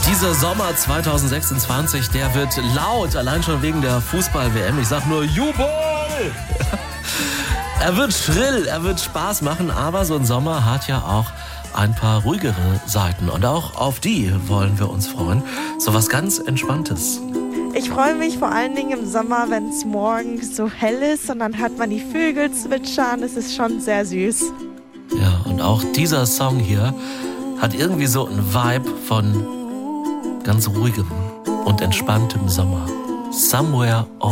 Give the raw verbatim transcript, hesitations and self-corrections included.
Dieser Sommer zwanzig sechsundzwanzig, der wird laut, allein schon wegen der Fußball-W M. Ich sag nur Jubel! Er wird schrill, er wird Spaß machen, aber so ein Sommer hat ja auch ein paar ruhigere Seiten. Und auch auf die wollen wir uns freuen. So was ganz Entspanntes. Ich freue mich vor allen Dingen im Sommer, wenn es morgens so hell ist und dann hat man die Vögel zwitschern. Es ist schon sehr süß. Ja, und auch dieser Song hier hat irgendwie so einen Vibe von ganz ruhigem und entspanntem Sommer. Somewhere